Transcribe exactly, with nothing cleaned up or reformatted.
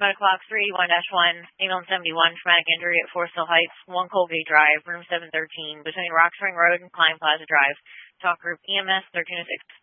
Medical Ops three eighty-one dash one, ambulance seventy-one, traumatic injury at Forest Hill Heights, one Colgate Drive, room seven thirteen, between Rock Spring Road and Klein Plaza Drive. Talk group E M S thirteen oh six.